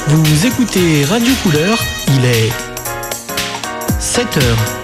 Vous écoutez Radio Couleur, il est 7h.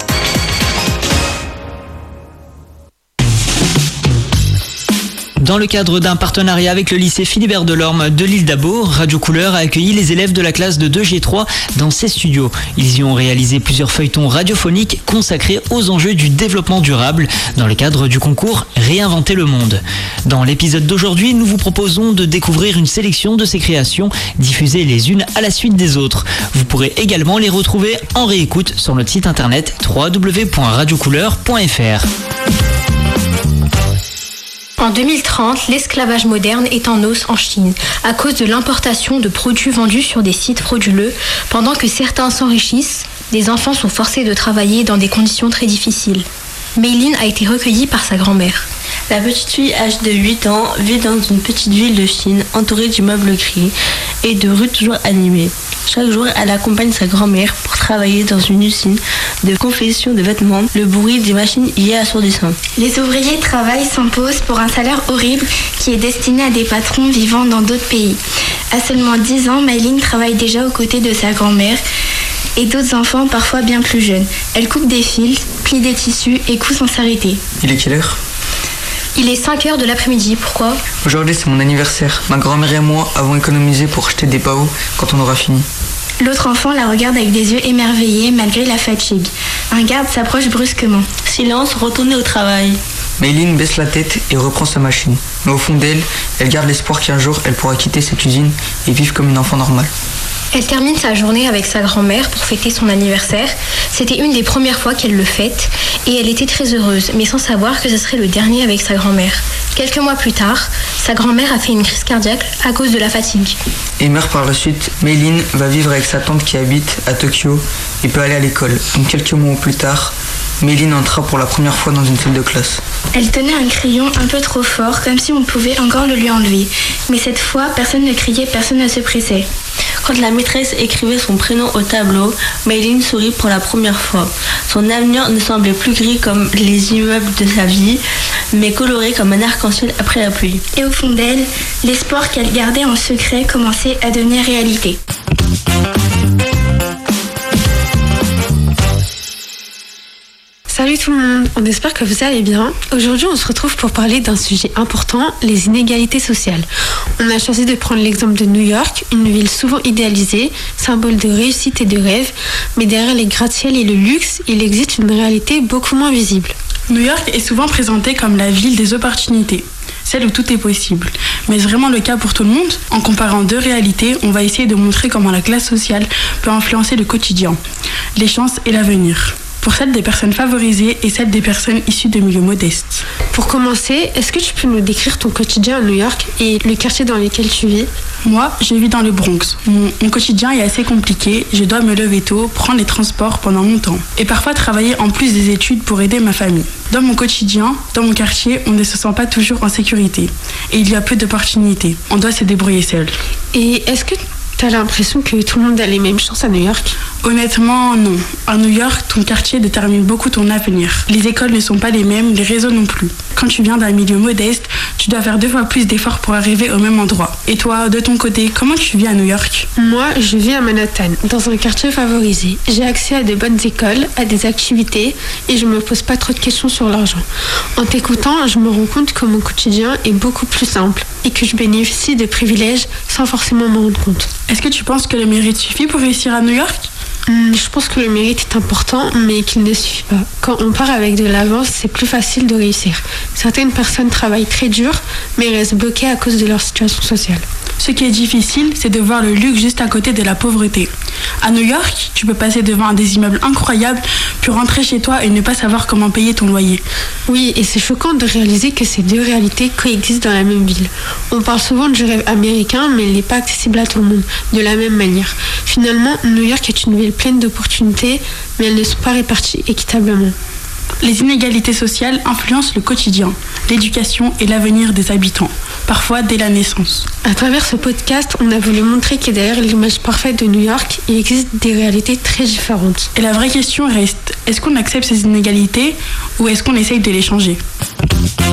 Dans le cadre d'un partenariat avec le lycée Philibert Delorme de l'île d'Abo, Radio Couleur a accueilli les élèves de la classe de 2G3 dans ses studios. Ils y ont réalisé plusieurs feuilletons radiophoniques consacrés aux enjeux du développement durable dans le cadre du concours Réinventer le monde. Dans l'épisode d'aujourd'hui, nous vous proposons de découvrir une sélection de ces créations diffusées les unes à la suite des autres. Vous pourrez également les retrouver en réécoute sur notre site internet www.radiocouleur.fr. En 2030, l'esclavage moderne est en hausse en Chine à cause de l'importation de produits vendus sur des sites frauduleux. Pendant que certains s'enrichissent, des enfants sont forcés de travailler dans des conditions très difficiles. Mayline a été recueillie par sa grand-mère. La petite fille âgée de 8 ans vit dans une petite ville de Chine entourée d'immeubles gris et de rues toujours animées. Chaque jour, elle accompagne sa grand-mère pour travailler dans une usine de confection de vêtements. Le bruit des machines y est assourdissant. Les ouvriers travaillent sans pause pour un salaire horrible qui est destiné à des patrons vivant dans d'autres pays. À seulement 10 ans, Mayline travaille déjà aux côtés de sa grand-mère et d'autres enfants parfois bien plus jeunes. Elle coupe des fils, plie des tissus et coud sans s'arrêter. Il est quelle heure ? Il est 5h de l'après-midi, pourquoi ? Aujourd'hui c'est mon anniversaire. Ma grand-mère et moi avons économisé pour acheter des paos quand on aura fini. L'autre enfant la regarde avec des yeux émerveillés malgré la fatigue. Un garde s'approche brusquement. Silence, retournez au travail. Mayline baisse la tête et reprend sa machine. Mais au fond d'elle, elle garde l'espoir qu'un jour elle pourra quitter cette usine et vivre comme une enfant normale. Elle termine sa journée avec sa grand-mère pour fêter son anniversaire. C'était une des premières fois qu'elle le fête et elle était très heureuse, mais sans savoir que ce serait le dernier avec sa grand-mère. Quelques mois plus tard, sa grand-mère a fait une crise cardiaque à cause de la fatigue. Et meurt par la suite. Mayline va vivre avec sa tante qui habite à Tokyo et peut aller à l'école. Donc quelques mois plus tard, Mayline entra pour la première fois dans une salle de classe. Elle tenait un crayon un peu trop fort, comme si on pouvait encore le lui enlever. Mais cette fois, personne ne criait, personne ne se pressait. Quand la maîtresse écrivait son prénom au tableau, Mayline sourit pour la première fois. Son avenir ne semblait plus gris comme les immeubles de sa vie, mais coloré comme un arc-en-ciel après la pluie. Et au fond d'elle, l'espoir qu'elle gardait en secret commençait à devenir réalité. Salut tout le monde, on espère que vous allez bien. Aujourd'hui, on se retrouve pour parler d'un sujet important, les inégalités sociales. On a choisi de prendre l'exemple de New York, une ville souvent idéalisée, symbole de réussite et de rêve, mais derrière les gratte-ciel et le luxe, il existe une réalité beaucoup moins visible. New York est souvent présentée comme la ville des opportunités, celle où tout est possible. Mais est-ce vraiment le cas pour tout le monde ? En comparant deux réalités, on va essayer de montrer comment la classe sociale peut influencer le quotidien, les chances et l'avenir. Pour celle des personnes favorisées et celle des personnes issues de milieux modestes. Pour commencer, est-ce que tu peux nous décrire ton quotidien à New York et le quartier dans lequel tu vis ? Moi, je vis dans le Bronx. Mon quotidien est assez compliqué. Je dois me lever tôt, prendre les transports pendant longtemps et parfois travailler en plus des études pour aider ma famille. Dans mon quotidien, dans mon quartier, on ne se sent pas toujours en sécurité et il y a peu d'opportunités. On doit se débrouiller seul. Et est-ce que t'as l'impression que tout le monde a les mêmes chances à New York ? Honnêtement, non. À New York, ton quartier détermine beaucoup ton avenir. Les écoles ne sont pas les mêmes, les réseaux non plus. Quand tu viens d'un milieu modeste, tu dois faire 2 fois plus d'efforts pour arriver au même endroit. Et toi, de ton côté, comment tu vis à New York ? Moi, je vis à Manhattan, dans un quartier favorisé. J'ai accès à de bonnes écoles, à des activités, et je me pose pas trop de questions sur l'argent. En t'écoutant, je me rends compte que mon quotidien est beaucoup plus simple, et que je bénéficie de privilèges sans forcément m'en rendre compte. Est-ce que tu penses que le mérite suffit pour réussir à New York ? Je pense que le mérite est important, mais qu'il ne suffit pas. Quand on part avec de l'avance, c'est plus facile de réussir. Certaines personnes travaillent très dur, mais restent bloquées à cause de leur situation sociale. Ce qui est difficile, c'est de voir le luxe juste à côté de la pauvreté. À New York, tu peux passer devant des immeubles incroyables, puis rentrer chez toi et ne pas savoir comment payer ton loyer. Oui, et c'est choquant de réaliser que ces deux réalités coexistent dans la même ville. On parle souvent du rêve américain, mais il n'est pas accessible à tout le monde, de la même manière. Finalement, New York est une ville pleine d'opportunités, mais elles ne sont pas réparties équitablement. Les inégalités sociales influencent le quotidien, l'éducation et l'avenir des habitants, parfois dès la naissance. À travers ce podcast, on a voulu montrer que derrière l'image parfaite de New York, il existe des réalités très différentes. Et la vraie question reste, est-ce qu'on accepte ces inégalités ou est-ce qu'on essaye de les changer ?